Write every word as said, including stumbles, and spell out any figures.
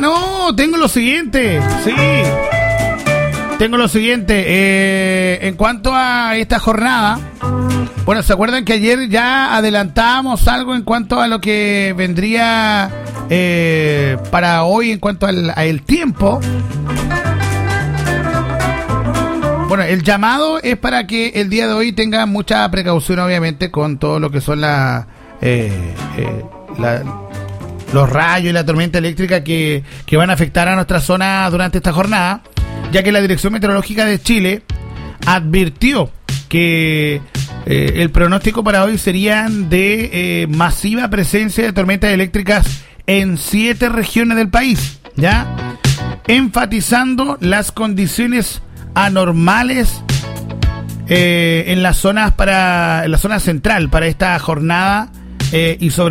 no, tengo lo siguiente. Sí. Tengo lo siguiente. Eh, en cuanto a esta jornada, bueno, ¿se acuerdan que ayer ya adelantábamos algo en cuanto a lo que vendría eh, para hoy en cuanto al, al tiempo? Bueno, el llamado es para que el día de hoy tengan mucha precaución, obviamente, con todo lo que son la, eh, eh, la, los rayos y la tormenta eléctrica que, que van a afectar a nuestra zona durante esta jornada, ya que la Dirección Meteorológica de Chile advirtió que eh, el pronóstico para hoy serían de eh, masiva presencia de tormentas eléctricas en siete regiones del país, ¿ya? Enfatizando las condiciones anormales eh, en las zonas para en la zona central para esta jornada eh, y sobre